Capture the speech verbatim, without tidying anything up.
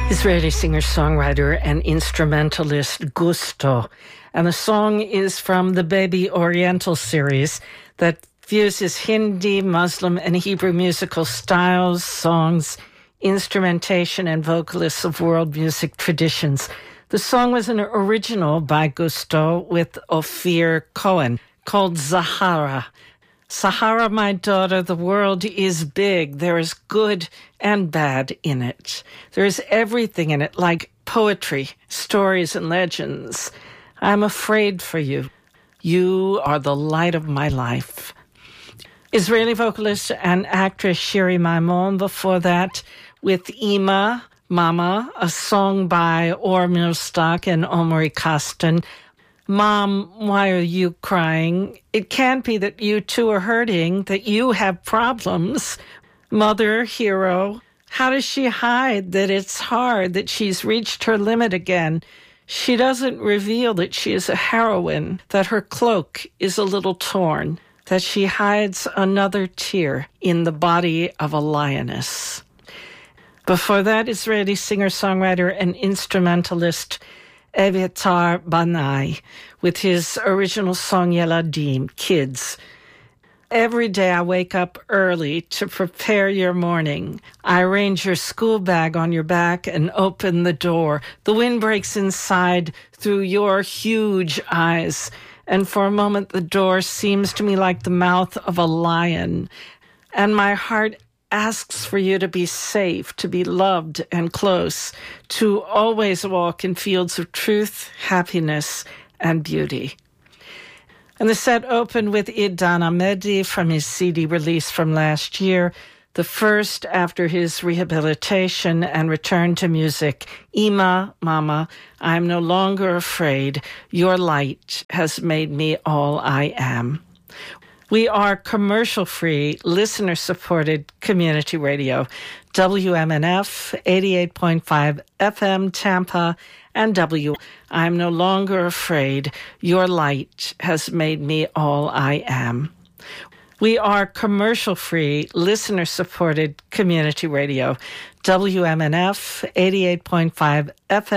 Israeli singer-songwriter and instrumentalist Gusto. And the song is from the Baby Oriental series that fuses Hindi, Muslim, and Hebrew musical styles, songs, instrumentation, and vocalists of world music traditions. The song was an original by Gusto with Ophir Cohen called Zahara. Sahara, my daughter, the world is big. There is good and bad in it. There is everything in it, like poetry, stories, and legends. I'm afraid for you. You are the light of my life. Israeli vocalist and actress Shiri Maimon, before that, with Ima, Mama, a song by Or Milstak and Omri Kasten. Mom, why are you crying? It can't be that you too are hurting, that you have problems. Mother, hero, how does she hide that it's hard, that she's reached her limit again? She doesn't reveal that she is a heroine, that her cloak is a little torn, that she hides another tear in the body of a lioness. Before that, Israeli singer-songwriter and instrumentalist Eviatar Banai, with his original song Yeladim, Kids. Every day I wake up early to prepare your morning. I arrange your school bag on your back and open the door. The wind breaks inside through your huge eyes, and for a moment the door seems to me like the mouth of a lion, and my heart asks for you to be safe, to be loved and close, to always walk in fields of truth, happiness, and beauty. And the set opened with Idan Amedi from his C D release from last year, the first after his rehabilitation and return to music. Ima, Mama, I'm no longer afraid. Your light has made me all I am. We are commercial-free, listener-supported community radio. W M N F, eighty-eight point five F M, Tampa, and W. I'm no longer afraid. Your light has made me all I am. We are commercial-free, listener-supported community radio. W M N F, eighty-eight point five F M.